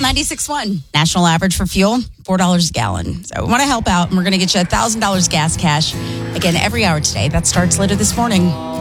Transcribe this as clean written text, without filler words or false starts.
96.1. National average for fuel, $4 a gallon. So we want to help out, and we're going to get you $1,000 gas cash again every hour today. That starts later this morning.